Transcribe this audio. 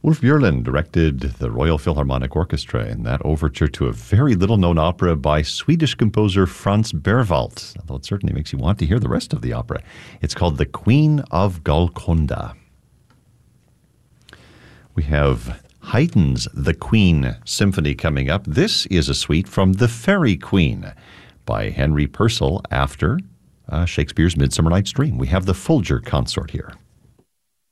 Ulf Björlund directed the Royal Philharmonic Orchestra in that overture to a very little-known opera by Swedish composer Franz Berwald, although it certainly makes you want to hear the rest of the opera. It's called The Queen of Golconda. We have Haydn's The Queen Symphony coming up. This is a suite from The Fairy Queen by Henry Purcell after Shakespeare's Midsummer Night's Dream. We have the Folger Consort here.